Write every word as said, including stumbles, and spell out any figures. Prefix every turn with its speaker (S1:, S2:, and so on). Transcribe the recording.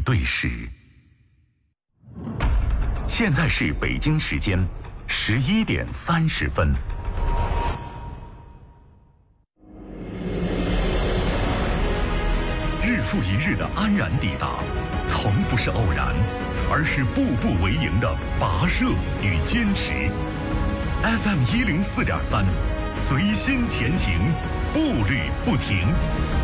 S1: 对时。现在是北京时间十一点三十分。日复一日的安然抵达，从不是偶然，而是步步为营的跋涉与坚持。F M 一零四点三，随心前行，步履不停。